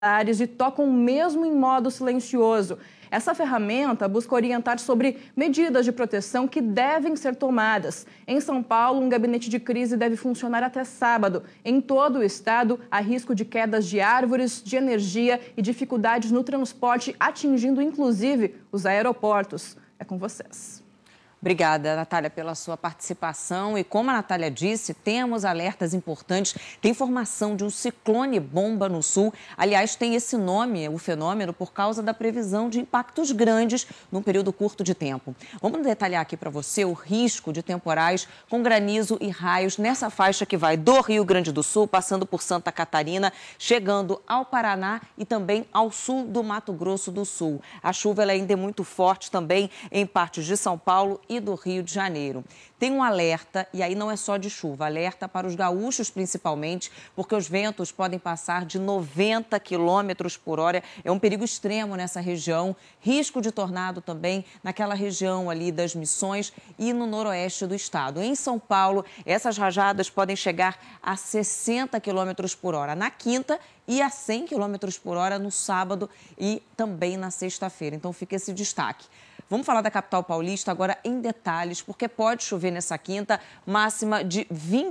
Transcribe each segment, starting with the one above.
e tocam mesmo em modo silencioso. Essa ferramenta busca orientar sobre medidas de proteção que devem ser tomadas. Em São Paulo, um gabinete de crise deve funcionar até sábado. Em todo o estado, há risco de quedas de árvores, de energia e dificuldades no transporte, atingindo inclusive os aeroportos. É com vocês. Obrigada, Natália, pela sua participação. E como a Natália disse, temos alertas importantes. Tem formação de um ciclone bomba no sul. Aliás, tem esse nome, o fenômeno, por causa da previsão de impactos grandes num período curto de tempo. Vamos detalhar aqui para você o risco de temporais com granizo e raios nessa faixa que vai do Rio Grande do Sul, passando por Santa Catarina, chegando ao Paraná e também ao sul do Mato Grosso do Sul. A chuva ela ainda é muito forte também em partes de São Paulo e do Rio de Janeiro. Tem um alerta, e aí não é só de chuva, alerta para os gaúchos principalmente, porque os ventos podem passar de 90 quilômetros por hora. É um perigo extremo nessa região. Risco de tornado também naquela região ali das Missões e no noroeste do estado. Em São Paulo, essas rajadas podem chegar a 60 quilômetros por hora na quinta e a 100 quilômetros por hora no sábado e também na sexta-feira. Então fica esse destaque. Vamos falar da capital paulista agora em detalhes, porque pode chover nessa quinta, máxima de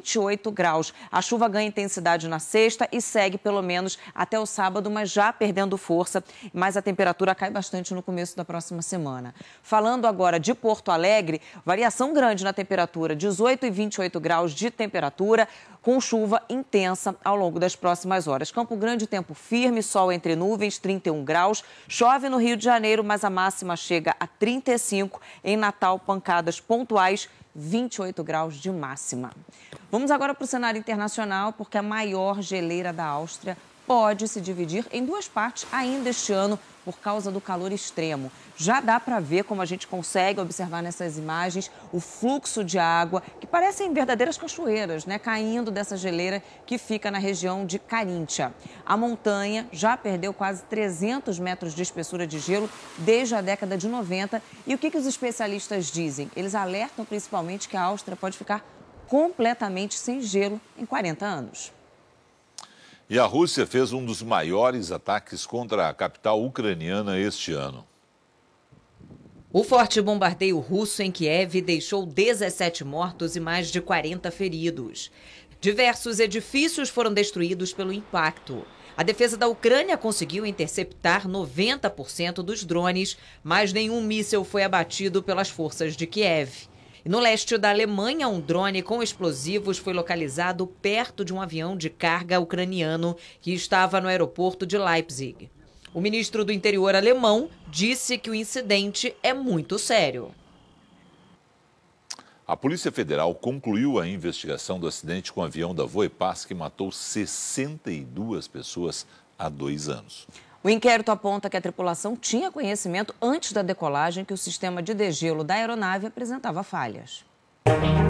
28 graus. A chuva ganha intensidade na sexta e segue pelo menos até o sábado, mas já perdendo força. Mas a temperatura cai bastante no começo da próxima semana. Falando agora de Porto Alegre, variação grande na temperatura, 18 e 28 graus de temperatura, com chuva intensa ao longo das próximas horas. Campo Grande, tempo firme, sol entre nuvens, 31 graus. Chove no Rio de Janeiro, mas a máxima chega a 35. Em Natal, pancadas pontuais, 28 graus de máxima. Vamos agora para o cenário internacional, porque a maior geleira da Áustria pode se dividir em duas partes ainda este ano por causa do calor extremo. Já dá para ver, como a gente consegue observar nessas imagens, o fluxo de água, que parecem verdadeiras cachoeiras, né, caindo dessa geleira que fica na região de Carinthia. A montanha já perdeu quase 300 metros de espessura de gelo desde a década de 90. E o que os especialistas dizem? Eles alertam principalmente que a Áustria pode ficar completamente sem gelo em 40 anos. E a Rússia fez um dos maiores ataques contra a capital ucraniana este ano. O forte bombardeio russo em Kiev deixou 17 mortos e mais de 40 feridos. Diversos edifícios foram destruídos pelo impacto. A defesa da Ucrânia conseguiu interceptar 90% dos drones, mas nenhum míssil foi abatido pelas forças de Kiev. E no leste da Alemanha, um drone com explosivos foi localizado perto de um avião de carga ucraniano que estava no aeroporto de Leipzig. O ministro do Interior alemão disse que o incidente é muito sério. A Polícia Federal concluiu a investigação do acidente com o avião da Voepass que matou 62 pessoas há 2 anos. O inquérito aponta que a tripulação tinha conhecimento antes da decolagem que o sistema de degelo da aeronave apresentava falhas.